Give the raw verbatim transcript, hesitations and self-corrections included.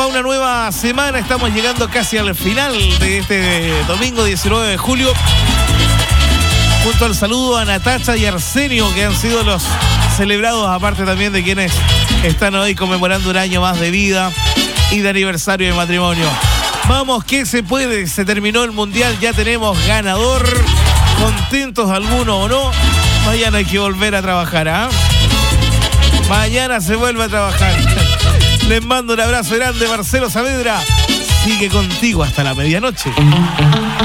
va una nueva semana. Estamos llegando casi al final de este domingo diecinueve de julio. Junto al saludo a Natacha y Arsenio, que han sido los celebrados, aparte también de quienes están hoy conmemorando un año más de vida y de aniversario de matrimonio. Vamos, que se puede, se terminó el mundial, ya tenemos ganador. Contentos algunos o no, mañana hay que volver a trabajar, ¿ah? ¿eh? Mañana se vuelve a trabajar. Les mando un abrazo grande, Marcelo Saavedra. Sigue contigo hasta la medianoche.